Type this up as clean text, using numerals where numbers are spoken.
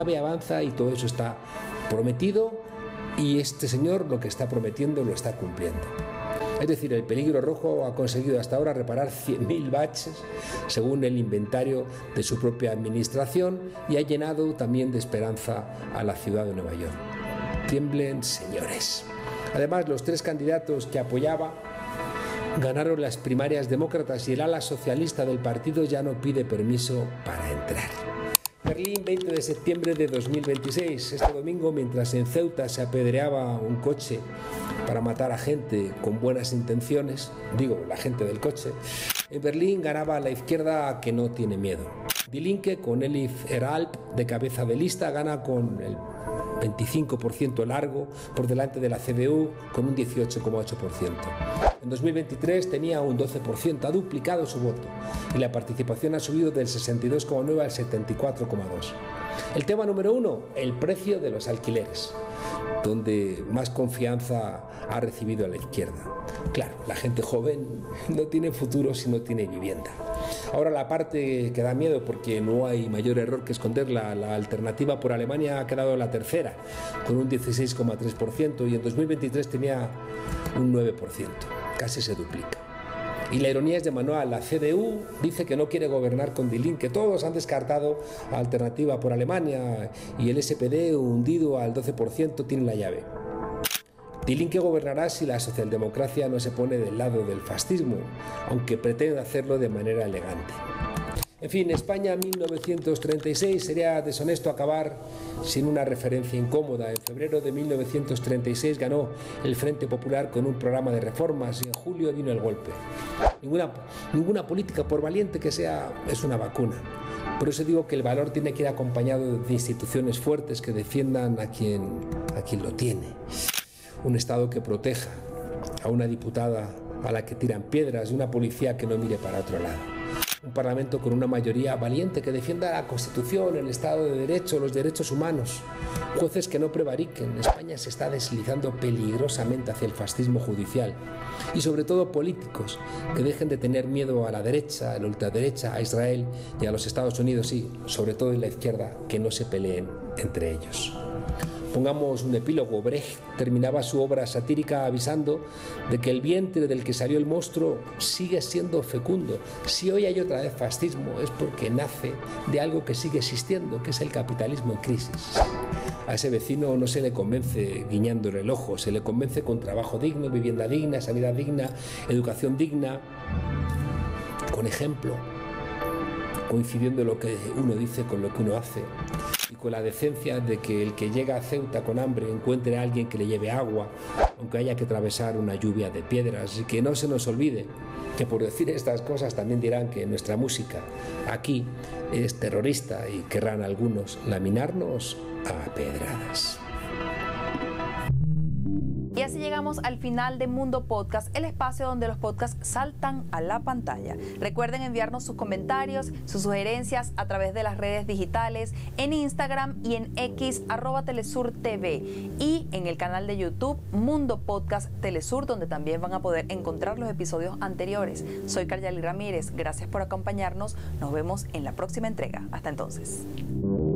avanza y todo eso está prometido, y este señor lo que está prometiendo lo está cumpliendo. Es decir, el peligro rojo ha conseguido hasta ahora reparar 100.000 baches, según el inventario de su propia administración, y ha llenado también de esperanza a la ciudad de Nueva York. Tiemblen, señores. Además, los 3 candidatos que apoyaba ganaron las primarias demócratas y el ala socialista del partido ya no pide permiso para entrar. Berlín, 20 de septiembre de 2026. Este domingo, mientras en Ceuta se apedreaba un coche para matar a gente con buenas intenciones, digo, la gente del coche, en Berlín ganaba la izquierda que no tiene miedo. Die Linke, con Elif Eralp de cabeza de lista, gana con el 25% largo por delante de la CDU con un 18,8%. En 2023 tenía un 12%, ha duplicado su voto y la participación ha subido del 62,9 al 74,2. El tema número 1, el precio de los alquileres, donde más confianza ha recibido a la izquierda. Claro, la gente joven no tiene futuro si no tiene vivienda. Ahora la parte que da miedo, porque no hay mayor error que esconderla, la alternativa por Alemania ha quedado la tercera, con un 16,3%, y en 2023 tenía un 9%, casi se duplica. Y la ironía es de manual, la CDU dice que no quiere gobernar con Die Linke, todos han descartado a alternativa por Alemania, y el SPD, hundido al 12%, tiene la llave. Die Linke gobernará si la socialdemocracia no se pone del lado del fascismo, aunque pretende hacerlo de manera elegante. En fin, España 1936, sería deshonesto acabar sin una referencia incómoda. En febrero de 1936 ganó el Frente Popular con un programa de reformas y en julio vino el golpe. Ninguna política, por valiente que sea, es una vacuna. Por eso digo que el valor tiene que ir acompañado de instituciones fuertes que defiendan a quien lo tiene. Un Estado que proteja a una diputada a la que tiran piedras y una policía que no mire para otro lado. Un Parlamento con una mayoría valiente que defienda la Constitución, el Estado de Derecho, los derechos humanos. Jueces que no prevariquen. España se está deslizando peligrosamente hacia el fascismo judicial. Y sobre todo políticos que dejen de tener miedo a la derecha, a la ultraderecha, a Israel y a los Estados Unidos, y sobre todo en la izquierda, que no se peleen entre ellos. Pongamos un epílogo. Brecht terminaba su obra satírica avisando de que el vientre del que salió el monstruo sigue siendo fecundo. Si hoy hay otra vez fascismo es porque nace de algo que sigue existiendo, que es el capitalismo en crisis. A ese vecino no se le convence guiñándole el ojo, se le convence con trabajo digno, vivienda digna, sanidad digna, educación digna, con ejemplo, coincidiendo lo que uno dice con lo que uno hace, y con la decencia de que el que llega a Ceuta con hambre encuentre a alguien que le lleve agua, aunque haya que atravesar una lluvia de piedras. Y que no se nos olvide que por decir estas cosas también dirán que nuestra música aquí es terrorista y querrán algunos laminarnos a pedradas. Y así llegamos al final de Mundo Podcast, el espacio donde los podcasts saltan a la pantalla. Recuerden enviarnos sus comentarios, sus sugerencias a través de las redes digitales, en Instagram y en X, @TelesurTV, y en el canal de YouTube Mundo Podcast Telesur, donde también van a poder encontrar los episodios anteriores. Soy Karyali Ramírez, gracias por acompañarnos, nos vemos en la próxima entrega. Hasta entonces.